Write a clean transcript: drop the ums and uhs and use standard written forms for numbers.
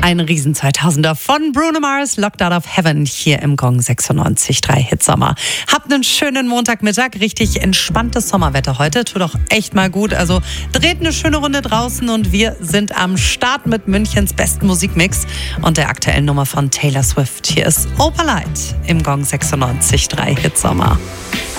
Ein riesen 2000er von Bruno Mars, Locked Out of Heaven, hier im Gong 96.3 Hitsommer. Habt einen schönen Montagmittag, richtig entspanntes Sommerwetter heute, tut auch echt mal gut. Also dreht eine schöne Runde draußen und wir sind am Start mit Münchens besten Musikmix und der aktuellen Nummer von Taylor Swift. Hier ist Opalite im Gong 96.3 Hitsommer.